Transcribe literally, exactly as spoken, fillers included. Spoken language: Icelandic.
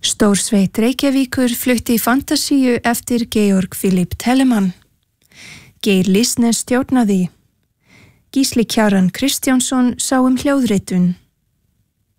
Stórsveit Reykjavíkur flutti Fantasíu eftir Georg Philipp Telemann. Geir Lysnes stjórnaði. Gísli Kjaran Kristjánsson sá um hljóðritun.